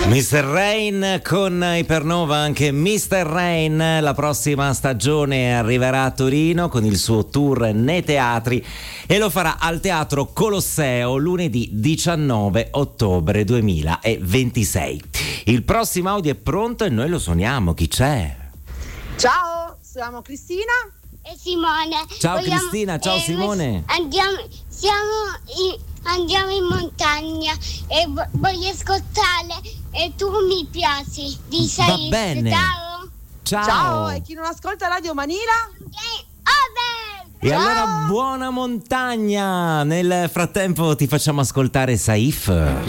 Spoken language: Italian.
Mr. Rain con Ipernova, anche Mr. Rain la prossima stagione arriverà a Torino con il suo tour nei teatri e lo farà al Teatro Colosseo lunedì 19 ottobre 2026. Il prossimo audio è pronto e noi lo suoniamo. Chi c'è? Ciao, siamo Cristina e Simone. Ciao Cristina, ciao Simone. Andiamo in montagna e voglio ascoltare e tu mi piaci di Saif. Va bene. Ciao, e chi non ascolta Radio Manila? E allora buona montagna. Nel frattempo ti facciamo ascoltare Saif.